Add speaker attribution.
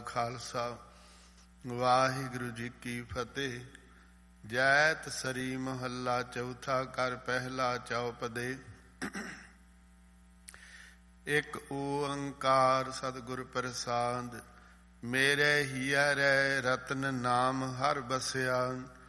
Speaker 1: ਖਾਲਸਾ ਵਾਹਿਗੁਰੂ ਜੀ ਕੀ ਫਤਿਹ। ਜੈਤ ਸਰੀ ਮਹੱਲਾ ਚੌਥਾ। ਘਰ ਪਹਿਲਾ ਚੌਪਦੇ। ਇੱਕ ਓੰਕਾਰ ਸਤਿਗੁਰ ਪ੍ਰਸਾਦ। ਮੇਰੇ ਹੀਅ ਰਤਨ ਨਾਮ ਹਰ ਬਸਿਆ।